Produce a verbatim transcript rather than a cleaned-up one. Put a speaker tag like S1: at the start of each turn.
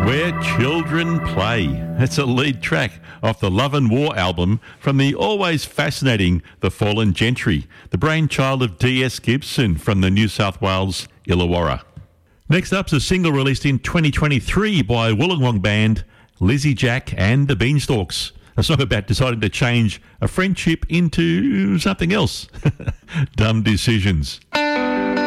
S1: Where Children Play. It's a lead track off the Love and War album from the always fascinating The Fallen Gentry, the brainchild of D S Gibson from the New South Wales Illawarra. Next up's a single released in twenty twenty-three by Wollongong band Lizzie Jack and the Beanstalks. A song about deciding to change a friendship into something else. Dumb Decisions.